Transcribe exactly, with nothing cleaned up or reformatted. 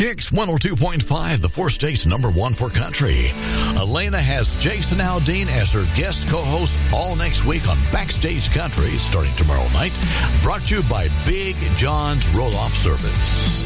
Kicks one oh two point five, the four states number one for country. Elena has Jason Aldean as her guest co-host all next week on Backstage Country, starting tomorrow night. Brought to you by Big John's Roll-Off Service.